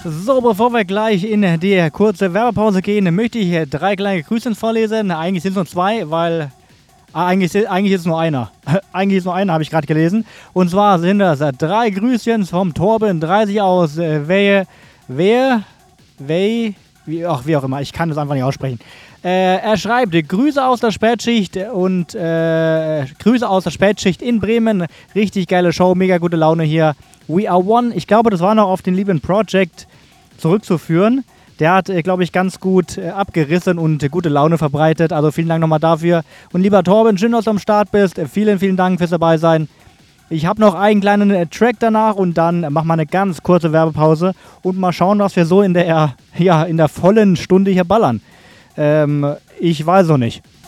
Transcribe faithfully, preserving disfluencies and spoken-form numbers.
So, bevor wir gleich in die kurze Werbepause gehen, möchte ich drei kleine Grüßchen vorlesen. Eigentlich sind es nur zwei, weil... Ah, eigentlich, eigentlich ist es nur einer. Eigentlich ist nur einer, habe ich gerade gelesen. Und zwar sind das drei Grüßchen vom Torben dreißig aus äh, Wehe... Wehe... Wehe... Wie, ach, wie auch immer, ich kann das einfach nicht aussprechen. Äh, er schreibt, Grüße aus der Spätschicht und äh, Grüße aus der Spätschicht in Bremen. Richtig geile Show, mega gute Laune hier. We Are One, ich glaube, das war noch auf den lieben Project zurückzuführen. Der hat, äh, glaube ich, ganz gut äh, abgerissen und äh, gute Laune verbreitet. Also vielen Dank nochmal dafür. Und lieber Torben, schön, dass du am Start bist. Äh, vielen, vielen Dank fürs dabei sein. Ich habe noch einen kleinen äh, Track danach und dann äh, machen wir eine ganz kurze Werbepause und mal schauen, was wir so in der, ja, in der vollen Stunde hier ballern. Ähm, ich weiß noch nicht.